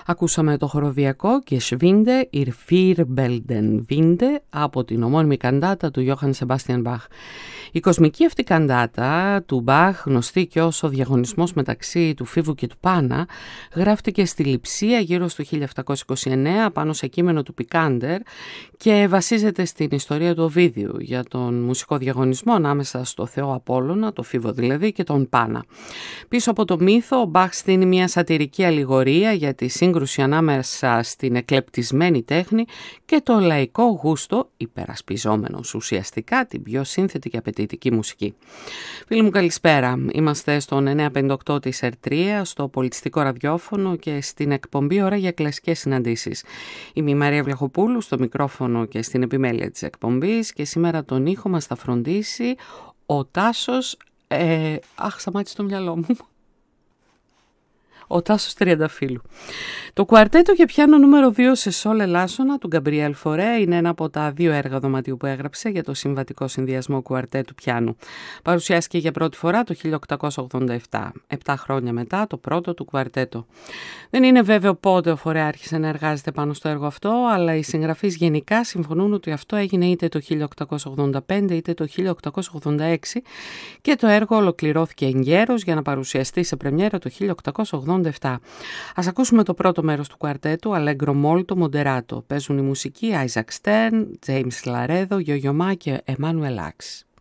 Ακούσαμε το χοροδιακό «Geschwinde ihr Vierbelden Winde» από την ομώνυμη καντάτα του Johann Sebastian Bach. Η κοσμική αυτή καντάτα του Bach, γνωστή και ως ο διαγωνισμός μεταξύ του Φίβου και του Πάνα, γράφτηκε στη Λειψία γύρω στο 1729 πάνω σε κείμενο του Πικάντερ και βασίζεται στην ιστορία του Οβίδιου για τον μουσικό διαγωνισμό ανάμεσα στο θεό Απόλλωνα, το Φίβο δηλαδή, και τον Πάνα. Πίσω από το μύθο, ο Bach στείνει μια σατιρική αλληγορία για τη σύγκρουση ανάμεσα στην εκλεπτισμένη τέχνη και το λαϊκό γούστο, υπερασπιζόμενος ουσιαστικά την πιο σύνθετη και απαιτητική μουσική. Φίλοι μου, καλησπέρα. Είμαστε στον 958 της Ερτρία, στο πολιτιστικό ραδιόφωνο και στην εκπομπή Ώρα για κλασικές συναντήσεις. Είμαι η Μαρία Βλαχοπούλου στο μικρόφωνο και στην επιμέλεια της εκπομπής και σήμερα τον ήχο μας θα φροντίσει ο Τάσος... σταμάτησε το μυαλό μου. Ο Τάσος Τριανταφύλου. Το κουαρτέτο για πιάνο νούμερο 2 σε σόλ ελάσσονα του Γκαμπριέλ Φορέ είναι ένα από τα 2 έργα δωματίου που έγραψε για το συμβατικό συνδυασμό κουαρτέτου πιάνου. Παρουσιάστηκε για πρώτη φορά το 1887, 7 χρόνια μετά το πρώτο του κουαρτέτο. Δεν είναι βέβαιο πότε ο Φορέ άρχισε να εργάζεται πάνω στο έργο αυτό, αλλά οι συγγραφείς γενικά συμφωνούν ότι αυτό έγινε είτε το 1885 είτε το 1886 και το έργο ολοκληρώθηκε εγκαίρως για να παρουσιαστεί σε πρεμιέρα το 1887. Ας ακούσουμε το πρώτο μέρος του κουαρτέτου, Allegro molto moderato. Παίζουν η μουσική Isaac Stern, James Laredo, Yo-Yo Ma και Emmanuel Ax.